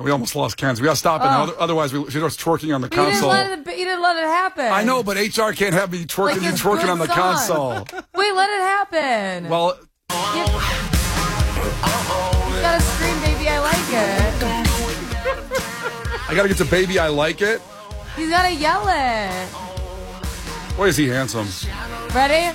we almost lost Kenzie. We got to stop it now. Otherwise, she starts twerking on the console. You didn't let it happen. I know, but HR can't have me twerking on the console. Wait, let it happen. Well, you gotta scream, baby, I like it. I got to get to baby, I like it. You gotta yell it. Boy, is he handsome. Ready?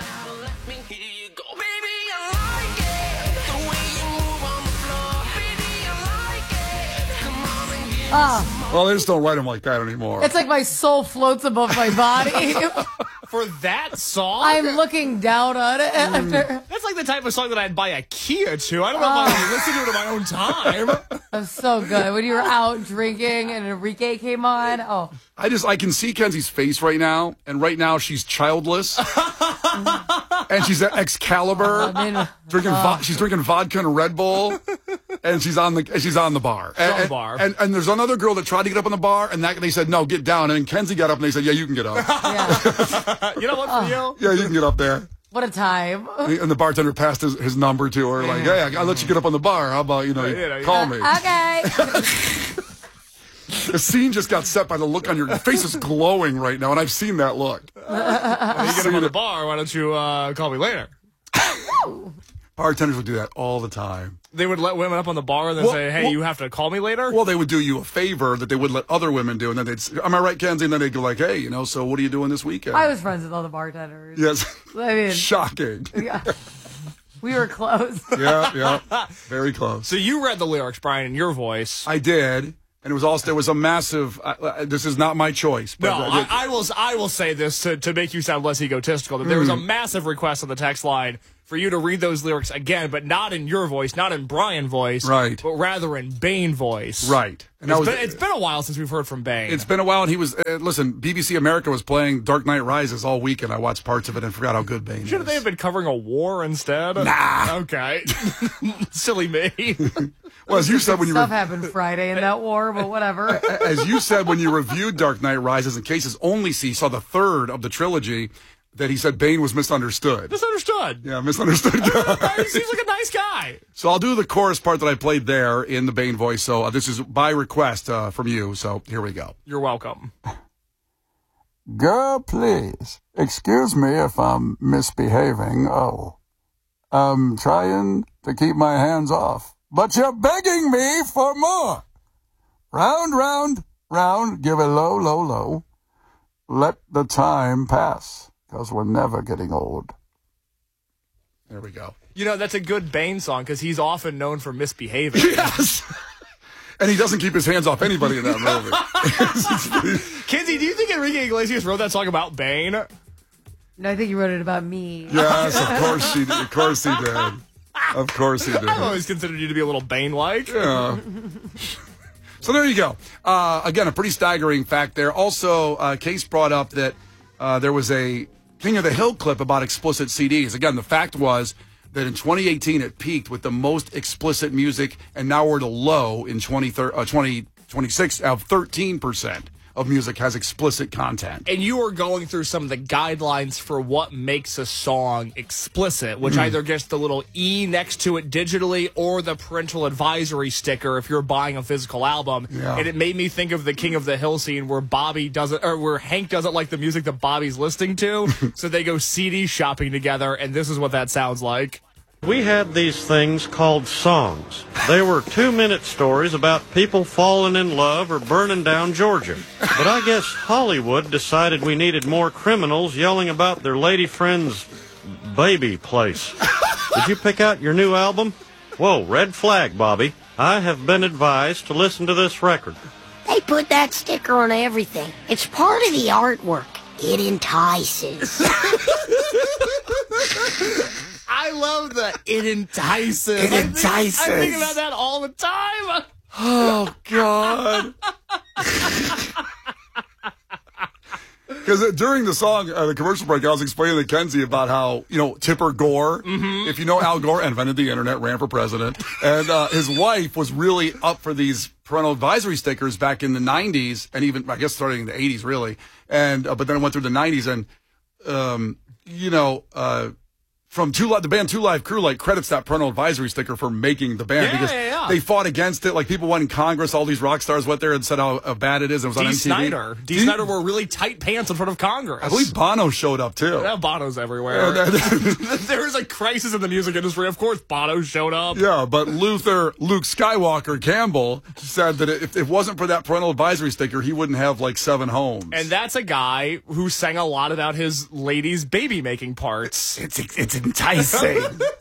Well, they just don't write them like that anymore. It's like my soul floats above my body. For that song? I'm looking down on it. That's like the type of song that I'd buy a Kia to. I don't know if I listen to it in my own time. That's so good. When you were out drinking and Enrique came on, I can see Kenzie's face right now, and right now she's childless. And she's at Excalibur, she's drinking vodka and Red Bull, and she's on the bar. And there's another girl that tried to get up on the bar, and they said, no, get down. And then Kenzie got up, and they said, yeah, you can get up. Yeah. You know what, for you? Yeah, you can get up there. What a time. And the bartender passed his number to her, like, hey, I'll let you get up on the bar. How about, call me. Okay. The scene just got set by the look on your face is glowing right now, and I've seen that look. When you get up on the bar, why don't you call me later? Bartenders would do that all the time. They would let women up on the bar and then say, hey, you have to call me later? Well, they would do you a favor that they would let other women do, and then they'd say, am I right, Kenzie? And then they'd go like, hey, so what are you doing this weekend? I was friends with all the bartenders. Yes. I mean, shocking. Yeah. We were close. Yeah. Very close. So you read the lyrics, Brian, in your voice. I did. And there was a massive, this is not my choice. But no, I will say this to make you sound less egotistical, that there was a massive request on the text line for you to read those lyrics again, but not in your voice, not in Brian voice, right? But rather in Bane voice, right? And it's been a while since we've heard from Bane. It's been a while, and he was listen. BBC America was playing Dark Knight Rises all weekend. I watched parts of it and forgot how good Bane is. Shouldn't they have been covering a war instead? Nah. Okay. Silly me. Well, as you said when stuff happened Friday in that war, but whatever. As you said when you reviewed Dark Knight Rises, in cases only saw the third of the trilogy, that he said Bane was misunderstood. Misunderstood. Yeah, misunderstood. He seems like a nice guy. So I'll do the chorus part that I played there in the Bane voice. So this is by request from you. So here we go. You're welcome. Girl, please, excuse me if I'm misbehaving. I'm trying to keep my hands off, but you're begging me for more. Round, round, round, give it low, low, low. Let the time pass, because we're never getting old. There we go. That's a good Bane song, because he's often known for misbehaving. Yes! And he doesn't keep his hands off anybody in that movie. Kenzie, do you think Enrique Iglesias wrote that song about Bane? No, I think he wrote it about me. Yes, of course he did. Of course he did. Of course he did. I've always considered you to be a little Bane-like. Yeah. So there you go. Again, a pretty staggering fact there. Also, Case brought up that there was a King of the Hill clip about explicit CDs. Again, the fact was that in 2018 it peaked with the most explicit music, and now we're at a low in 2026 of 13% of music has explicit content. And you are going through some of the guidelines for what makes a song explicit, which either gets the little E next to it digitally or the parental advisory sticker if you're buying a physical album. Yeah. And it made me think of the King of the Hill scene where where Hank doesn't like the music that Bobby's listening to, so they go CD shopping together, and this is what that sounds like. We had these things called songs. They were 2-minute stories about people falling in love or burning down Georgia. But I guess Hollywood decided we needed more criminals yelling about their lady friend's baby place. Did you pick out your new album? Whoa, red flag, Bobby. I have been advised to listen to this record. They put that sticker on everything. It's part of the artwork. It entices. I love the it entices. It entices. I think about that all the time. Oh, God. Because during the song, the commercial break, I was explaining to Kenzie about how, Tipper Gore, if you know Al Gore, invented the internet, ran for president, and his wife was really up for these parental advisory stickers back in the 90s, and even, I guess, starting in the 80s, really. And but then it went through the 90s, and, from the band Two Live Crew, like, credits that parental advisory sticker for making the band because they fought against it. Like, people went in Congress, all these rock stars went there and said how bad it is. It was on MTV. Dee Snider wore really tight pants in front of Congress. I believe Bono showed up too. Yeah, Bono's everywhere. There was a crisis in the music industry. Of course, Bono showed up. Yeah, but Luke Skywalker Campbell said that if it wasn't for that parental advisory sticker, he wouldn't have like 7 homes. And that's a guy who sang a lot about his ladies' baby making parts. It's enticing.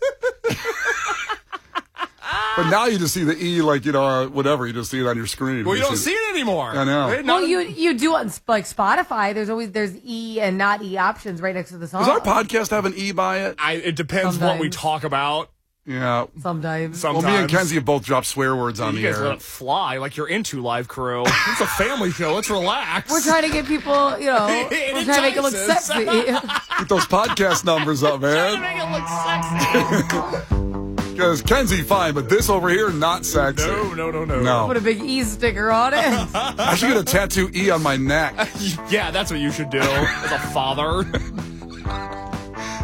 But now you just see the E, like, whatever. You just see it on your screen. Well, you don't see it anymore. I know. Well, you do on like Spotify. There's E and not E options right next to the song. Does our podcast have an E by it? It depends what we talk about. Yeah. Sometimes. Well, me and Kenzie have both dropped swear words on the air. You guys let it fly like you're into Live Crew. It's a family show. Let's relax. We're trying to get people, we're trying to make it look sexy. Get those podcast numbers up, man. Trying to make it look sexy. Because Kenzie, fine, but this over here, not sexy. No. Put a big E sticker on it. I should get a tattoo E on my neck. Yeah, that's what you should do as a father.